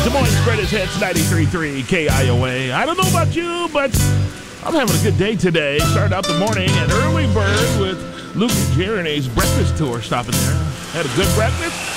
Des Moines' greatest hits, 93.3 KIOA. I don't know about you, but I'm having a good day today. Started out the morning at Early Bird with Luke and Jeremy's breakfast tour, stopping there. Had a good breakfast.